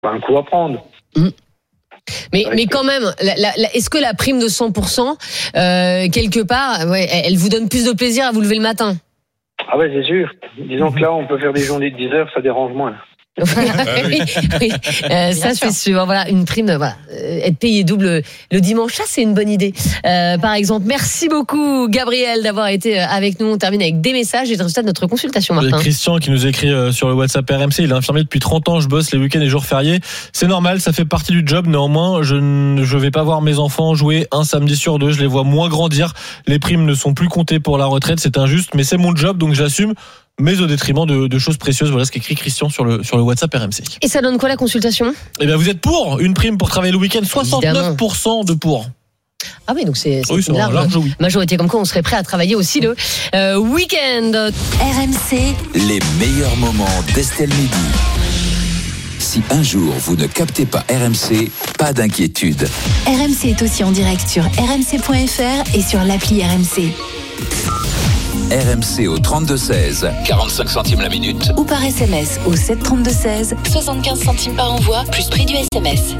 un coup à prendre. Mais quand même, est-ce que la prime de 100%, quelque part, elle vous donne plus de plaisir à vous lever le matin? Ah ouais, c'est sûr. Disons que là, on peut faire des journées de 10 heures, ça dérange moins. oui. Ça c'est sûr. Voilà, une prime, être payé double le dimanche, ça c'est une bonne idée. Par exemple, merci beaucoup Gabriel d'avoir été avec nous. On termine avec des messages et le résultat de notre consultation, Martin. Christian qui nous écrit sur le WhatsApp RMC, il est infirmier depuis 30 ans, je bosse les week-ends et jours fériés. C'est normal, ça fait partie du job. Néanmoins, je vais pas voir mes enfants jouer un samedi sur deux, je les vois moins grandir. Les primes ne sont plus comptées pour la retraite, c'est injuste, mais c'est mon job donc j'assume. Mais au détriment de choses précieuses. Voilà ce qu'écrit Christian sur le WhatsApp RMC. Et ça donne quoi la consultation? Eh bien, vous êtes pour une prime pour travailler le week-end, 69% de pour. Ah oui, donc c'est une large majorité, comme quoi on serait prêt à travailler aussi le week-end. RMC, les meilleurs moments d'Estelle Midi. Si un jour vous ne captez pas RMC, pas d'inquiétude. RMC est aussi en direct sur rmc.fr et sur l'appli RMC. RMC au 32-16, 45 centimes la minute. Ou par SMS au 732-16, 75 centimes par envoi, plus prix du SMS.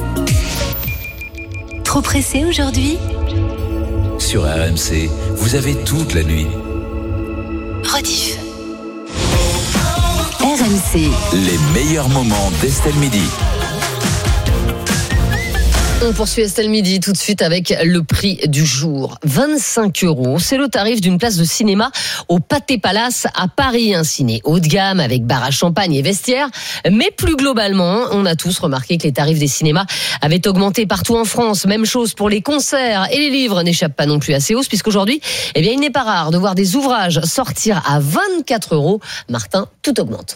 Trop pressé aujourd'hui? Sur RMC, vous avez toute la nuit. Rediff. RMC. Les meilleurs moments d'Estelle Midi. On poursuit Estelle Midi tout de suite avec le prix du jour. 25 €, c'est le tarif d'une place de cinéma au Pathé Palace à Paris. Un ciné haut de gamme avec bar à champagne et vestiaire. Mais plus globalement, on a tous remarqué que les tarifs des cinémas avaient augmenté partout en France. Même chose pour les concerts et les livres n'échappent pas non plus à ces hausses puisqu'aujourd'hui, il n'est pas rare de voir des ouvrages sortir à 24 €. Martin, tout augmente.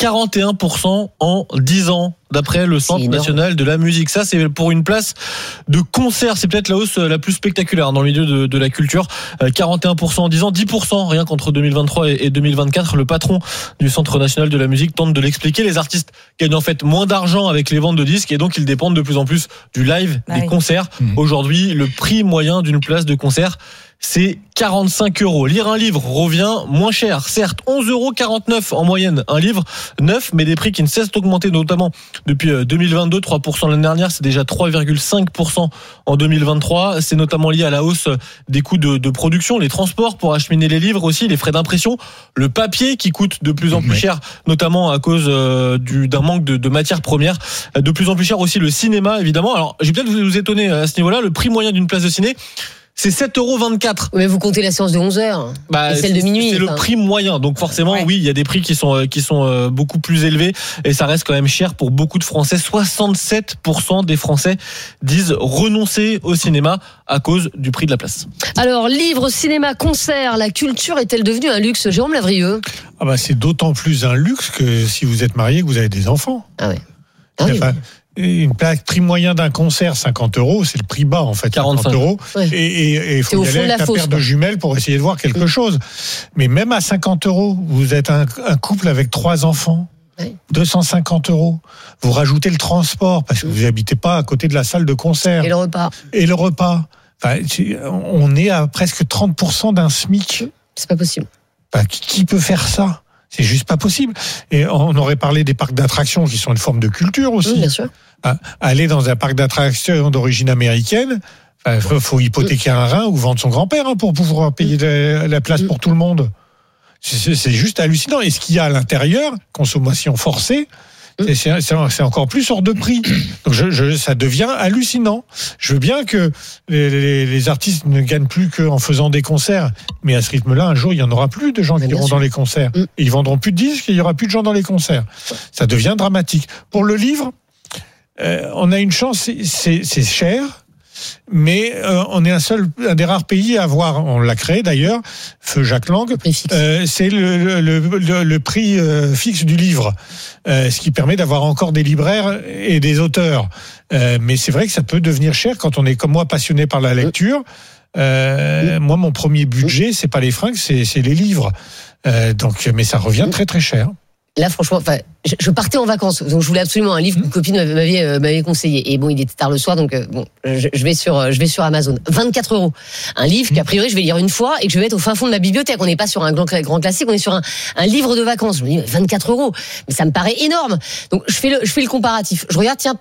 41% en 10 ans. D'après le Centre national de la musique. Ça, c'est pour une place de concert. C'est peut-être la hausse la plus spectaculaire dans le milieu de la culture. 41% en 10 ans, 10% rien qu'entre 2023 et 2024. Le patron du Centre national de la musique tente de l'expliquer. Les artistes gagnent en fait moins d'argent avec les ventes de disques et donc ils dépendent de plus en plus du live, des concerts. Aujourd'hui, le prix moyen d'une place de concert, c'est 45 €. Lire un livre revient moins cher. Certes, 11,49 € en moyenne. Un livre neuf, mais des prix qui ne cessent d'augmenter, notamment depuis 2022, 3% l'année dernière. C'est déjà 3,5% en 2023. C'est notamment lié à la hausse des coûts de production, les transports pour acheminer les livres aussi, les frais d'impression, le papier qui coûte de plus en plus cher, notamment à cause d'un manque de matières premières. De plus en plus cher aussi le cinéma, évidemment. Alors, j'ai peut-être vous étonner à ce niveau-là. Le prix moyen d'une place de ciné, c'est 7,24 €. Mais vous comptez la séance de 11h et celle de minuit. C'est le prix moyen. Donc forcément, oui, il y a des prix qui sont beaucoup plus élevés et ça reste quand même cher pour beaucoup de Français. 67% des Français disent renoncer au cinéma à cause du prix de la place. Alors, livres, cinéma, concerts, la culture est-elle devenue un luxe, Jérôme Lavrieux? C'est d'autant plus un luxe que si vous êtes marié, que vous avez des enfants. Ah ouais. Une prix moyen d'un concert, 50 €, c'est le prix bas en fait, 45 €. Ouais. Et il faut y aller avec la paire de jumelles pour essayer de voir quelque chose. Mais même à 50 €, vous êtes un couple avec 3 enfants. 250 €. Vous rajoutez le transport parce que vous n'habitez pas à côté de la salle de concert. Et le repas. On est à presque 30% d'un SMIC. C'est pas possible. Qui peut faire ça? C'est juste pas possible. Et on aurait parlé des parcs d'attractions qui sont une forme de culture aussi. Oui, bien sûr. Aller dans un parc d'attractions d'origine américaine, faut hypothéquer un rein ou vendre son grand-père pour pouvoir payer la place pour tout le monde. C'est juste hallucinant. Et ce qu'il y a à l'intérieur, consommation forcée, c'est encore plus hors de prix. Donc ça devient hallucinant. Je veux bien que les artistes ne gagnent plus qu'en faisant des concerts, mais à ce rythme-là, un jour, il n'y en aura plus de gens qui iront dans les concerts. Et ils vendront plus de disques et il n'y aura plus de gens dans les concerts. Ça devient dramatique. Pour le livre, on a une chance, c'est cher. Mais on est un des rares pays à avoir, on l'a créé d'ailleurs, Feu Jacques Lang, c'est le prix fixe du livre, ce qui permet d'avoir encore des libraires et des auteurs. Mais c'est vrai que ça peut devenir cher quand on est comme moi passionné par la lecture. Moi, mon premier budget, c'est pas les fringues, c'est les livres. Mais ça revient très très cher. Là, franchement, je partais en vacances, donc je voulais absolument un livre qu'une copine m'avait conseillé. Et bon, il était tard le soir, donc je vais sur Amazon. 24 €. Un livre qu'a priori je vais lire une fois et que je vais mettre au fin fond de ma bibliothèque. On n'est pas sur un grand classique, on est sur un livre de vacances. Je me dis 24 €, mais ça me paraît énorme. Donc je fais le comparatif. Je regarde, tiens,